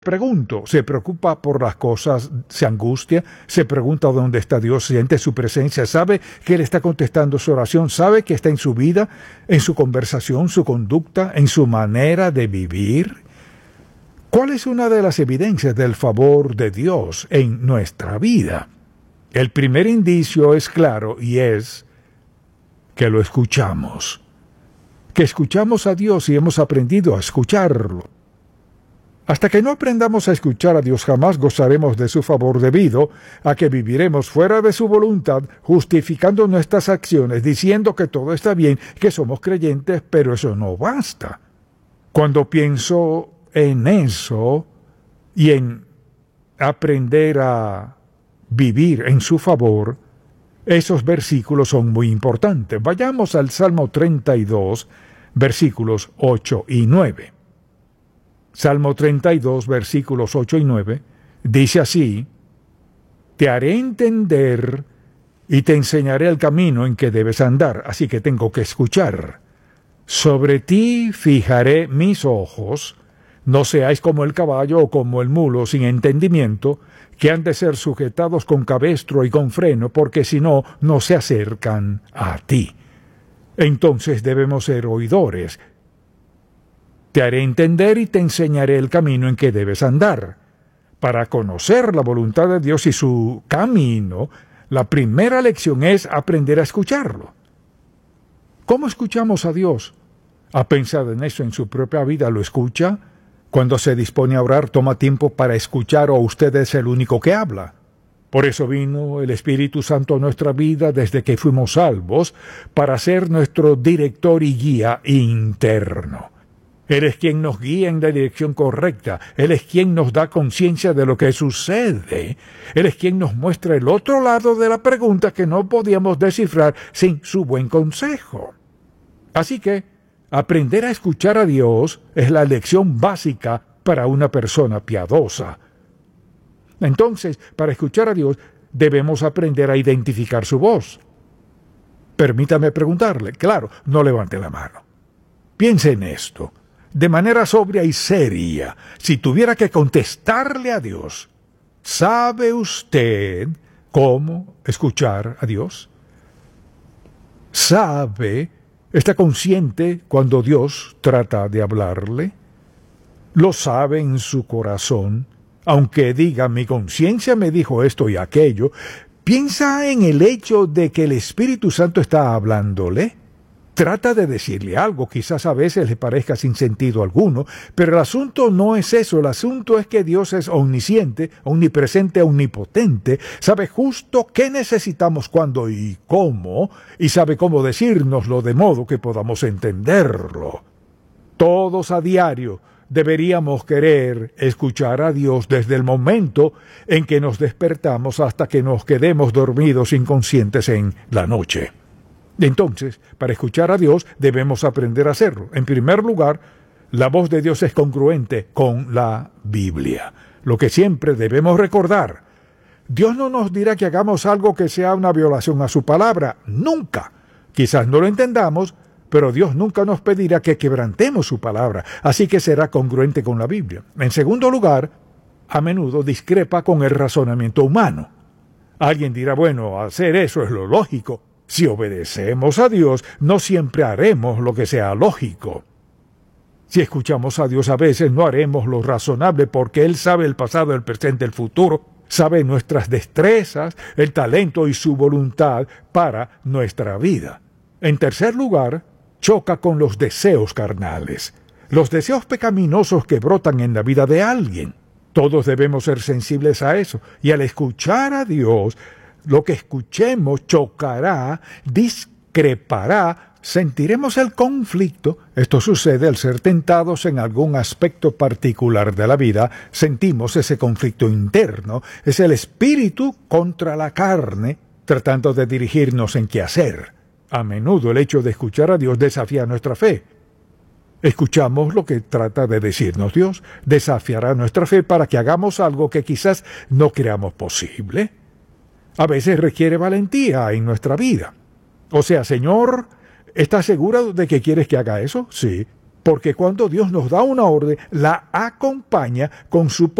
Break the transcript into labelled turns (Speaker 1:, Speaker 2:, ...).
Speaker 1: Pregunto, ¿se preocupa por las cosas, se angustia, se pregunta dónde está Dios, siente su presencia, sabe que Él está contestando su oración, sabe que está en su vida, en su conversación, su conducta, en su manera de vivir? ¿Cuál es una de las evidencias del favor de Dios en nuestra vida? El primer indicio es claro y es que lo escuchamos. Que escuchamos a Dios y hemos aprendido a escucharlo. Hasta que no aprendamos a escuchar a Dios, jamás gozaremos de su favor debido a que viviremos fuera de su voluntad, justificando nuestras acciones, diciendo que todo está bien, que somos creyentes, pero eso no basta. Cuando pienso en eso y en aprender a vivir en su favor, esos versículos son muy importantes. Vayamos al Salmo 32, versículos 8 y 9. Salmo 32, versículos 8 y 9, dice así: Te haré entender y te enseñaré el camino en que debes andar, así que tengo que escuchar. Sobre ti fijaré mis ojos, no seáis como el caballo o como el mulo sin entendimiento, que han de ser sujetados con cabestro y con freno, porque si no, no se acercan a ti. Entonces debemos ser oidores. Te haré entender y te enseñaré el camino en que debes andar. Para conocer la voluntad de Dios y su camino, la primera lección es aprender a escucharlo. ¿Cómo escuchamos a Dios? ¿Ha pensado en eso en su propia vida? ¿Lo escucha? Cuando se dispone a orar, toma tiempo para escuchar, o usted es el único que habla. Por eso vino el Espíritu Santo a nuestra vida desde que fuimos salvos, para ser nuestro director y guía interno. Él es quien nos guía en la dirección correcta. Él es quien nos da conciencia de lo que sucede. Él es quien nos muestra el otro lado de la pregunta que no podíamos descifrar sin su buen consejo. Así que, aprender a escuchar a Dios es la lección básica para una persona piadosa. Entonces, para escuchar a Dios, debemos aprender a identificar su voz. Permítame preguntarle, claro, no levante la mano. Piense en esto. De manera sobria y seria, si tuviera que contestarle a Dios, ¿sabe usted cómo escuchar a Dios? ¿Sabe, está consciente cuando Dios trata de hablarle? ¿Lo sabe en su corazón? Aunque diga, mi conciencia me dijo esto y aquello, ¿piensa en el hecho de que el Espíritu Santo está hablándole? Trata de decirle algo, quizás a veces le parezca sin sentido alguno, pero el asunto no es eso, el asunto es que Dios es omnisciente, omnipresente, omnipotente, sabe justo qué necesitamos, cuándo y cómo, y sabe cómo decírnoslo de modo que podamos entenderlo. Todos a diario deberíamos querer escuchar a Dios desde el momento en que nos despertamos hasta que nos quedemos dormidos inconscientes en la noche. Entonces, para escuchar a Dios debemos aprender a hacerlo. En primer lugar, la voz de Dios es congruente con la Biblia. Lo que siempre debemos recordar: Dios no nos dirá que hagamos algo que sea una violación a su palabra. Nunca. Quizás no lo entendamos, pero Dios nunca nos pedirá que quebrantemos su palabra. Así que será congruente con la Biblia. En segundo lugar, a menudo discrepa con el razonamiento humano. Alguien dirá, bueno, hacer eso es lo lógico. Si obedecemos a Dios, no siempre haremos lo que sea lógico. Si escuchamos a Dios, a veces no haremos lo razonable porque Él sabe el pasado, el presente, el futuro, sabe nuestras destrezas, el talento y su voluntad para nuestra vida. En tercer lugar, choca con los deseos carnales, los deseos pecaminosos que brotan en la vida de alguien. Todos debemos ser sensibles a eso, y al escuchar a Dios, lo que escuchemos chocará, discrepará, sentiremos el conflicto. Esto sucede al ser tentados en algún aspecto particular de la vida. Sentimos ese conflicto interno. Es el espíritu contra la carne, tratando de dirigirnos en qué hacer. A menudo el hecho de escuchar a Dios desafía nuestra fe. Escuchamos lo que trata de decirnos Dios, desafiará nuestra fe para que hagamos algo que quizás no creamos posible. A veces requiere valentía en nuestra vida. O sea, Señor, ¿estás seguro de que quieres que haga eso? Sí. Porque cuando Dios nos da una orden, la acompaña con su